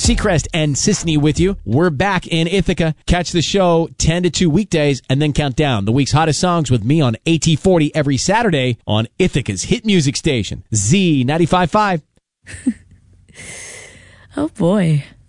Seacrest and Sisney with you. We're back in Ithaca. Catch the show 10 to 2 weekdays and then count down the week's hottest songs with me on AT40 every Saturday on Ithaca's hit music station, Z95.5. Oh, boy.